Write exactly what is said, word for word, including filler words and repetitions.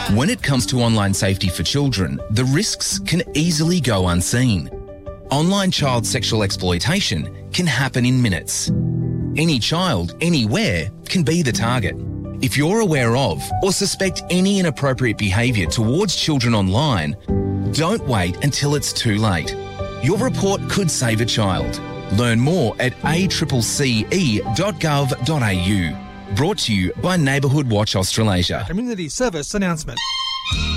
When it comes to online safety for children, the risks can easily go unseen. Online child sexual exploitation can happen in minutes. Any child, anywhere, can be the target. If you're aware of or suspect any inappropriate behaviour towards children online, don't wait until it's too late. Your report could save a child. Learn more at a c c c e dot gov dot a u. Brought to you by Neighbourhood Watch Australasia. Community service announcement.